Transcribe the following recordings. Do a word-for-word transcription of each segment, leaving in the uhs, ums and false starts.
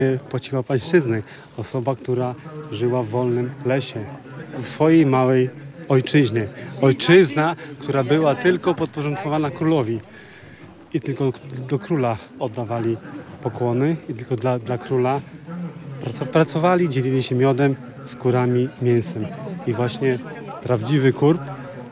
Płciła pańszczyzny. Osoba, która żyła w wolnym lesie, w swojej małej ojczyźnie. Ojczyzna, która była tylko podporządkowana królowi. I tylko do króla oddawali pokłony i tylko dla, dla króla pracowali, dzielili się miodem, skórami, mięsem. I właśnie prawdziwy kurp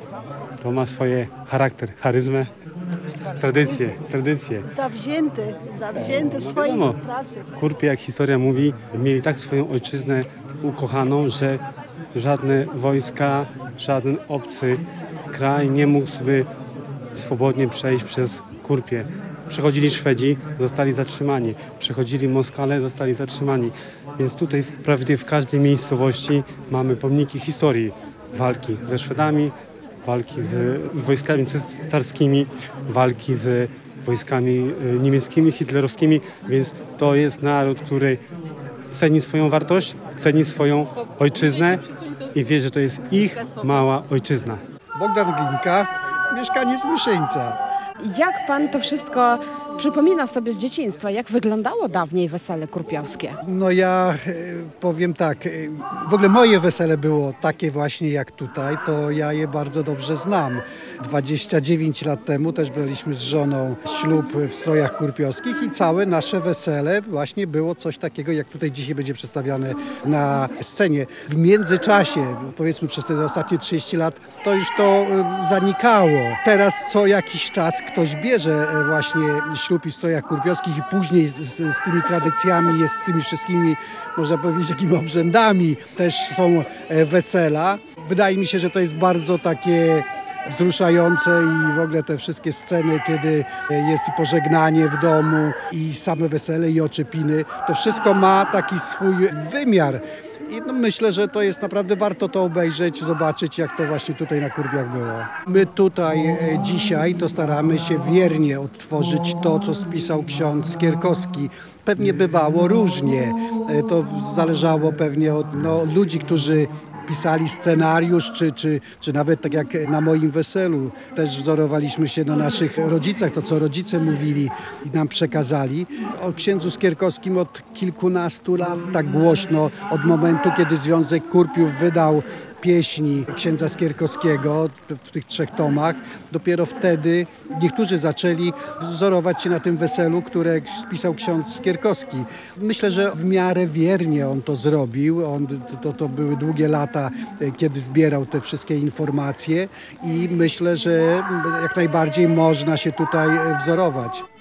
to ma swoje charakter, charyzmę, tradycje, tradycje. Zawzięty, zawzięty w swojej No, pracy. Kurpie, jak historia mówi, mieli tak swoją ojczyznę ukochaną, że żadne wojska, żaden obcy kraj nie mógł sobie swobodnie przejść przez Kurpie. Przechodzili Szwedzi, zostali zatrzymani. Przechodzili Moskale, zostali zatrzymani. Więc tutaj prawie w każdej miejscowości mamy pomniki historii. Walki ze Szwedami, walki z wojskami carskimi, walki z wojskami niemieckimi, hitlerowskimi, więc to jest naród, który ceni swoją wartość, ceni swoją ojczyznę i wie, że to jest ich mała ojczyzna. Bogdan Glinka, mieszkaniec Myszyńca. Jak pan to wszystko przypomina sobie z dzieciństwa? Jak wyglądało dawniej wesele kurpiowskie? No ja e, powiem tak, e, w ogóle moje wesele było takie właśnie jak tutaj, to ja je bardzo dobrze znam. dwadzieścia dziewięć lat temu też braliśmy z żoną ślub w strojach kurpiowskich i całe nasze wesele właśnie było coś takiego, jak tutaj dzisiaj będzie przedstawiane na scenie. W międzyczasie, powiedzmy przez te ostatnie trzydzieści lat, to już to e, zanikało. Teraz co jakiś czas ktoś bierze e, właśnie ślub w strojach kurpiowskich i później z, z tymi tradycjami, jest z tymi wszystkimi, można powiedzieć, jakimi obrzędami też są e, wesela. Wydaje mi się, że to jest bardzo takie wzruszające i w ogóle te wszystkie sceny, kiedy jest i pożegnanie w domu i same wesele i oczepiny, to wszystko ma taki swój wymiar. I no myślę, że to jest naprawdę warto to obejrzeć, zobaczyć, jak to właśnie tutaj na Kurpiach było. My tutaj e, dzisiaj to staramy się wiernie odtworzyć to, co spisał ksiądz Skierkowski. Pewnie bywało różnie. E, to zależało pewnie od no, ludzi, którzy pisali scenariusz, czy, czy, czy nawet tak jak na moim weselu. Też wzorowaliśmy się na naszych rodzicach, to co rodzice mówili i nam przekazali. O księdzu Skierkowskim od kilkunastu lat tak głośno, od momentu, kiedy Związek Kurpiów wydał pieśni księdza Skierkowskiego w tych trzech tomach. Dopiero wtedy niektórzy zaczęli wzorować się na tym weselu, które spisał ksiądz Skierkowski. Myślę, że w miarę wiernie on to zrobił. On, to, to były długie lata, kiedy zbierał te wszystkie informacje i myślę, że jak najbardziej można się tutaj wzorować.